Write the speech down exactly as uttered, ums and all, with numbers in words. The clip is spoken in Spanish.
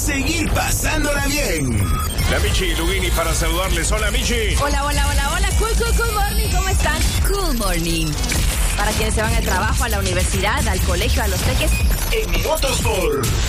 seguir pasándola bien. La Michi Lugini para saludarles. Hola, Michi. Hola, hola, hola, hola. Cool, cool, cool morning. ¿Cómo están? Cool morning. Para quienes se van al trabajo, a la universidad, al colegio, a los teques. En Motorsport.